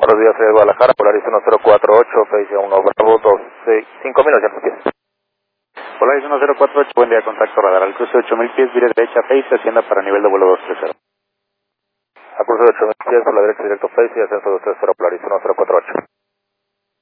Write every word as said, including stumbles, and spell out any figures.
Buenos días, soy de Guadalajara, Polaris uno cero cuatro ocho, Face uno Bravo, dos, seis, cinco mil ochocientos pies. Polaris uno cero cuatro ocho, buen día, contacto radar al cruce ocho mil pies, vía derecha, Face, hacienda para nivel de vuelo doscientos treinta. A curso de ocho mil pies, por la derecha directo Face y ascenso doscientos treinta, Polaris uno cero cuatro ocho.